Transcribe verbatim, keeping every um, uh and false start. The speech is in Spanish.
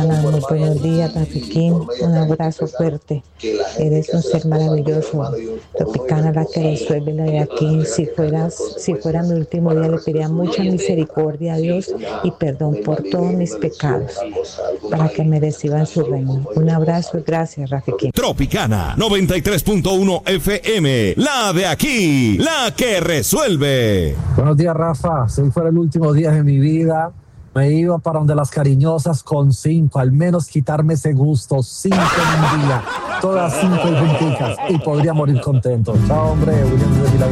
Tropicana, muy buenos días, Rafiquín, un abrazo fuerte, eres un ser maravilloso. Tropicana, la que resuelve la de aquí, si fueras, si fuera mi último día le pediría mucha misericordia a Dios y perdón por todos mis pecados, para que me reciba en su reino. Un abrazo y gracias, Rafiquín. Tropicana noventa y tres punto uno F M, la de aquí, la que resuelve. Buenos días, Rafa, si hoy fuera el último día de mi vida, me iba para donde las cariñosas con cinco, al menos quitarme ese gusto, cinco en un día, todas cinco y junticas, y podría morir contento. Chao, hombre, William de Vila.